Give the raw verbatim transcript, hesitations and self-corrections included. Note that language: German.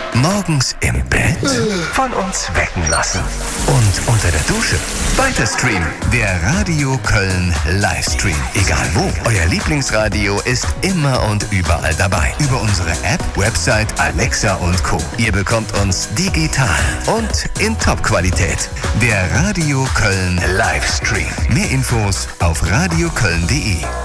Morgens im Bett? Von uns wecken lassen. Und unter der Dusche? Weiter streamen. Der Radio Köln Livestream. Egal wo, euer Lieblingsradio ist immer und überall dabei. Über unsere App, Website, Alexa und Co. Ihr bekommt uns digital und in Top-Qualität. Der Radio Köln Livestream. Mehr Infos auf radioköln punkt de.